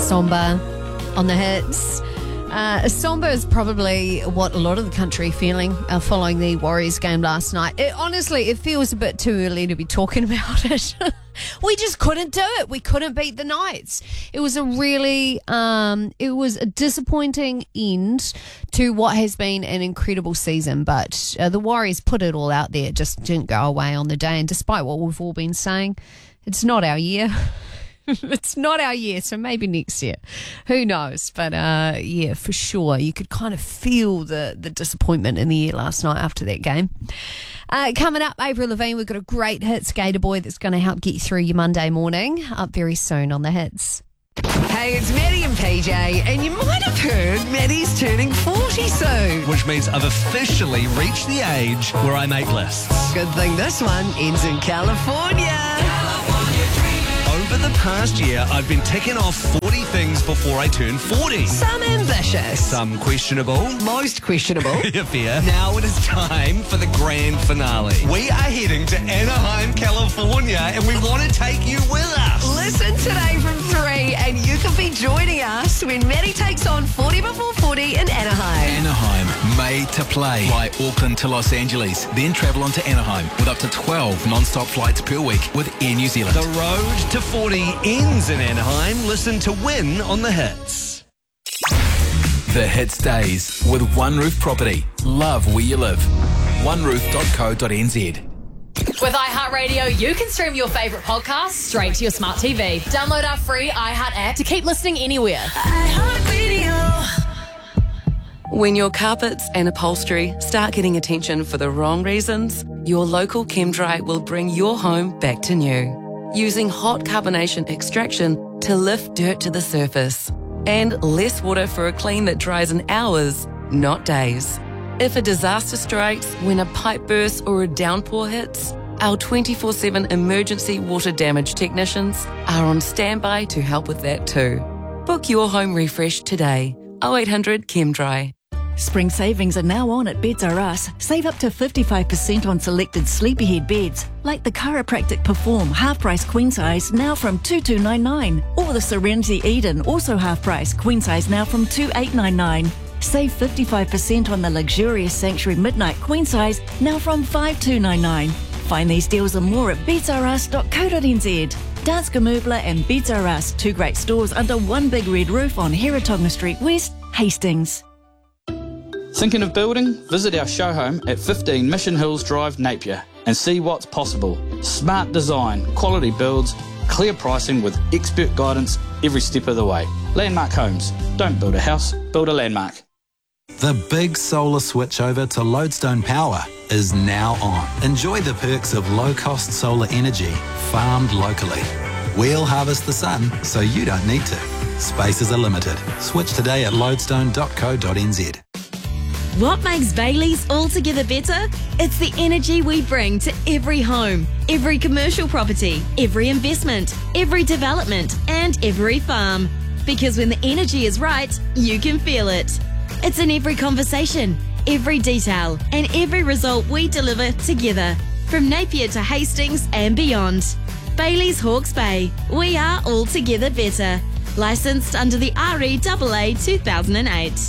Somber on the hits. Somber is probably what a lot of the country feeling following the Warriors game last night. Honestly, it feels a bit too early to be talking about it. We just couldn't do it. We couldn't beat the Knights. It was a disappointing end to what has been an incredible season. But the Warriors put it all out there. It just didn't go away on the day. And despite what we've all been saying, it's not our year. It's not our year, so maybe next year. Who knows? But yeah, for sure. You could kind of feel the disappointment in the air last night after that game. Coming up, Avril Lavigne, we've got a great hit, Skater Boy, that's going to help get you through your Monday morning. Up very soon on the hits. Hey, it's Maddie and PJ, and you might have heard Maddie's turning 40 soon. Which means I've officially reached the age where I make lists. Good thing this one ends in California. Over the past year, I've been ticking off 40 things before I turn 40. Some ambitious. Some questionable. Most questionable. Yeah, fair. Now it is time for the grand finale. We are heading to Anaheim, California, and we want to take you with us. Listen today from 3, and you can be joining us when Maddie takes on 40 before 40 in Anaheim. Anaheim, made to play. Fly Auckland to Los Angeles, then travel on to Anaheim with up to 12 non-stop flights per week with Air New Zealand. The road to 40 ends in Anaheim. Listen to Win on the hits. The Hits Days with One Roof Property. Love where you live. oneroof.co.nz. With iHeartRadio, you can stream your favourite podcasts straight to your smart TV. Download our free iHeart app to keep listening anywhere. When your carpets and upholstery start getting attention for the wrong reasons, your local ChemDry will bring your home back to new. Using hot carbonation extraction to lift dirt to the surface. And less water for a clean that dries in hours, not days. If a disaster strikes when a pipe bursts or a downpour hits, our 24/7 emergency water damage technicians are on standby to help with that too. Book your home refresh today. 0800 ChemDry. Spring savings are now on at Beds R Us. Save up to 55% on selected Sleepyhead beds, like the Chiropractic Perform half-price queen size now from $2,299, or the Serenity Eden also half-price queen size now from $2,899. Save 55% on the luxurious Sanctuary Midnight queen size now from $5,299. Find these deals and more at bedsrus.co.nz. Danske Möbler and Beds R Us, 2 great stores under one big red roof on Heretaga Street West, Hastings. Thinking of building? Visit our show home at 15 Mission Hills Drive, Napier, and see what's possible. Smart design, quality builds, clear pricing with expert guidance every step of the way. Landmark Homes. Don't build a house, build a landmark. The big solar switchover to Lodestone Power is now on. Enjoy the perks of low-cost solar energy farmed locally. We'll harvest the sun so you don't need to. Spaces are limited. Switch today at lodestone.co.nz. What makes Bailey's altogether better? It's the energy we bring to every home, every commercial property, every investment, every development, and every farm. Because when the energy is right, you can feel it. It's in every conversation, every detail, and every result we deliver together, from Napier to Hastings and beyond. Bailey's Hawke's Bay. We are altogether better. Licensed under the REAA 2008.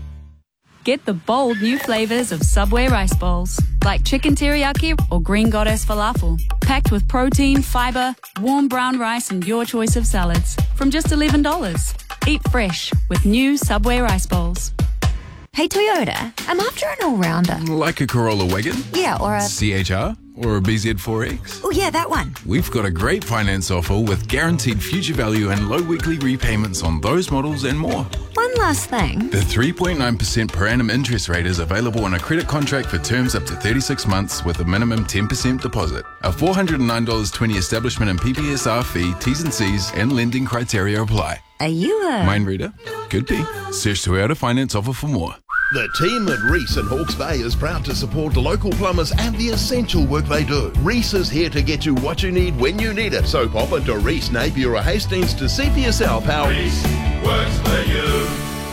Get the bold new flavours of Subway rice bowls, like chicken teriyaki or green goddess falafel, packed with protein, fibre, warm brown rice and your choice of salads, from just $11. Eat fresh with new Subway rice bowls. Hey Toyota, I'm after an all-rounder. Like a Corolla wagon? Yeah, or a... CHR? Or a BZ4X? Oh yeah, that one. We've got a great finance offer with guaranteed future value and low weekly repayments on those models and more. One last thing. The 3.9% per annum interest rate is available on a credit contract for terms up to 36 months with a minimum 10% deposit. A $409.20 establishment and PPSR fee, T's and C's, and lending criteria apply. Are you a... Mind reader? Could be. Search Toyota Finance offer for more. The team at Reese in Hawke's Bay is proud to support local plumbers and the essential work they do. Reese is here to get you what you need when you need it. So pop into Reese, Napier or Hastings to see for yourself how Reese works for you.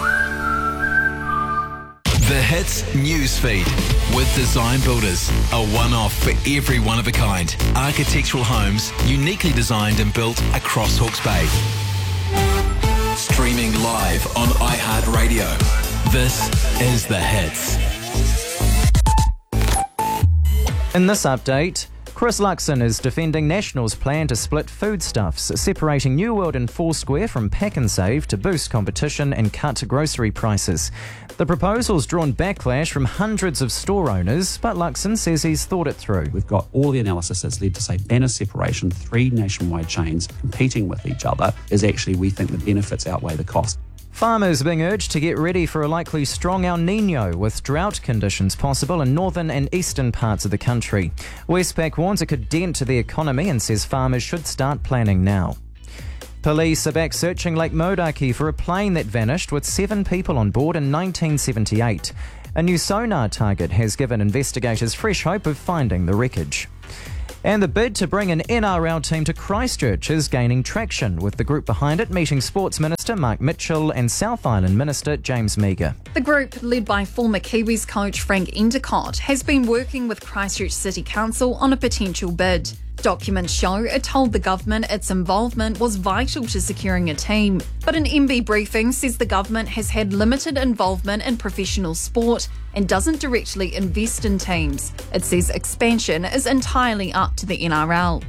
The Hits Newsfeed with Design Builders. A one-off for every one-of-a-kind. Architectural homes uniquely designed and built across Hawke's Bay. live on iHeartRadio. This is The Hits. In this update, Chris Luxon is defending National's plan to split foodstuffs, separating New World and Foursquare from Pack and Save to boost competition and cut grocery prices. The proposal's drawn backlash from hundreds of store owners, but Luxon says he's thought it through. We've got all the analysis that's led to say banner separation, 3 nationwide chains competing with each other, is actually, we think, the benefits outweigh the cost. Farmers being urged to get ready for a likely strong El Niño, with drought conditions possible in northern and eastern parts of the country. Westpac warns it could dent the economy and says farmers should start planning now. Police are back searching Lake Modaki for a plane that vanished with 7 people on board in 1978. A new sonar target has given investigators fresh hope of finding the wreckage. And the bid to bring an NRL team to Christchurch is gaining traction, with the group behind it meeting Sports Minister Mark Mitchell and South Island Minister James Meagher. The group, led by former Kiwis coach Frank Endicott, has been working with Christchurch City Council on a potential bid. Documents show it told the government its involvement was vital to securing a team. But an MB briefing says the government has had limited involvement in professional sport and doesn't directly invest in teams. It says expansion is entirely up to the NRL.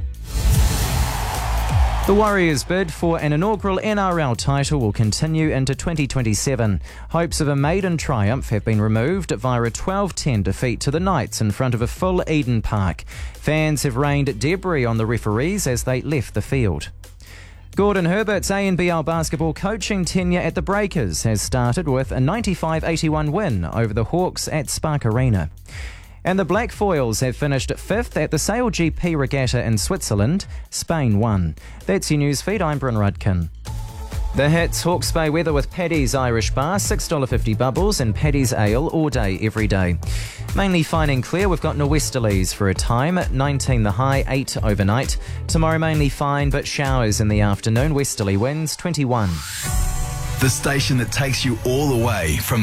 The Warriors' bid for an inaugural NRL title will continue into 2027. Hopes of a maiden triumph have been removed via a 12-10 defeat to the Knights in front of a full Eden Park. Fans have rained debris on the referees as they left the field. Gordon Herbert's ANBL basketball coaching tenure at the Breakers has started with a 95-81 win over the Hawks at Spark Arena. And the Black Foils have finished 5th at the Sail GP Regatta in Switzerland. Spain won. That's your newsfeed. I'm Bryn Rudkin. The Hits, Hawke's Bay weather with Paddy's Irish Bar, $6.50 bubbles, and Paddy's Ale all day, every day. Mainly fine and clear, we've got nor'westerlies for a time, 19 the high, 8 overnight. Tomorrow mainly fine, but showers in the afternoon, westerly winds, 21. The station that takes you all the way from